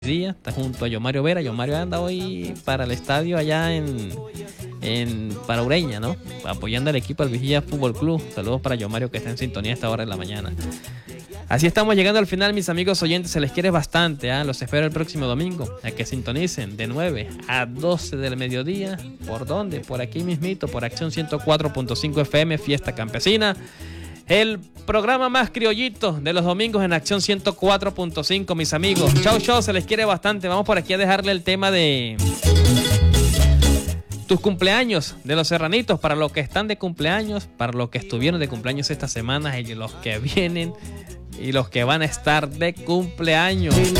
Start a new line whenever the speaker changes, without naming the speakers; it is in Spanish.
día, está junto a Yomario Vera. Yomario anda hoy para el estadio allá para Ureña, ¿no? Apoyando al equipo del Vigía Fútbol Club. Saludos para Yomario, que está en sintonía a esta hora de la mañana. Así estamos llegando al final, mis amigos oyentes. Se les quiere bastante, ¿eh? Los espero el próximo domingo a que sintonicen de 9 a 12 del mediodía. ¿Por dónde? Por aquí mismito, por Acción 104.5 FM, Fiesta Campesina. El programa más criollito de los domingos en Acción 104.5, mis amigos. Chau, se les quiere bastante. Vamos por aquí a dejarle el tema de tus cumpleaños de los serranitos, para los que están de cumpleaños, para los que estuvieron de cumpleaños esta semana y los que vienen y los que van a estar de cumpleaños.